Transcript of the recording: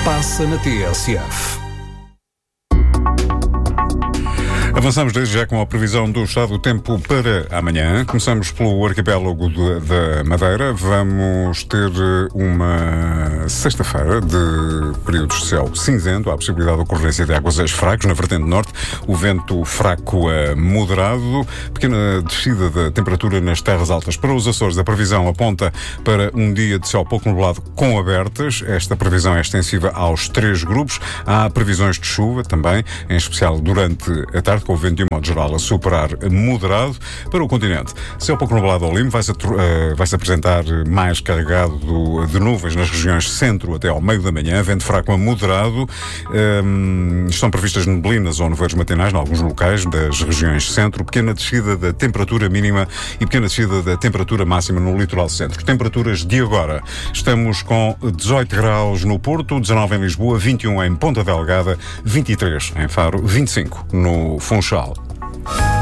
passa na TSF. Avançamos desde já com a previsão do estado do tempo para amanhã. Começamos pelo arquipélago da Madeira. Vamos ter uma sexta-feira de períodos de céu cinzento. Há a possibilidade de ocorrência de aguaceiros fracos na vertente norte. O vento fraco a moderado. Pequena descida da temperatura nas terras altas. Para os Açores, a previsão aponta para um dia de céu pouco nublado com abertas. Esta previsão é extensiva aos 3 grupos. Há previsões de chuva também, em especial durante a tarde, com o vento de um modo geral a superar moderado. Para o continente, céu pouco nublado ao limo, vai-se apresentar mais carregado de nuvens nas regiões centro até ao meio da manhã, vento fraco a moderado. Estão previstas neblinas ou nevoeiros matinais em alguns locais das regiões centro, pequena descida da temperatura mínima e pequena descida da temperatura máxima no litoral centro. Temperaturas de agora: estamos com 18 graus no Porto, 19 em Lisboa, 21 em Ponta Delgada, 23 em Faro, 25 no Funchal.